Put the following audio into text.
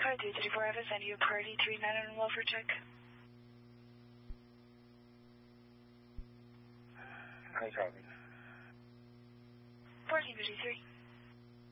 Car 334, I have assigned you a party 39 on welfare check. Hi, Calvin. 1453.